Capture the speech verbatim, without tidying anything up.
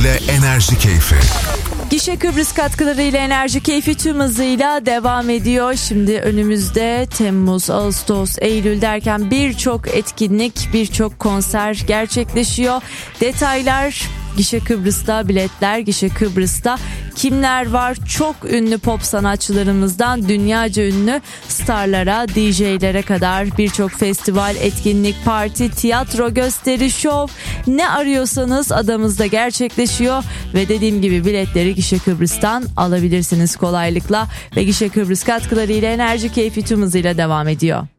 katkılarıyla Enerji Keyfi. Gişe Kıbrıs katkılarıyla Enerji Keyfi tüm hızıyla devam ediyor. Şimdi önümüzde Temmuz, Ağustos, Eylül derken birçok etkinlik, birçok konser gerçekleşiyor. Detaylar Gişe Kıbrıs'ta, biletler Gişe Kıbrıs'ta. Kimler var? Çok ünlü pop sanatçılarımızdan dünyaca ünlü starlara, D J'lere kadar birçok festival, etkinlik, parti, tiyatro, gösteri, şov, ne arıyorsanız adamızda gerçekleşiyor ve dediğim gibi biletleri Gişe Kıbrıs'tan alabilirsiniz kolaylıkla ve Gişe Kıbrıs katkılarıyla Enerji Keyfi tüm hızıyla devam ediyor.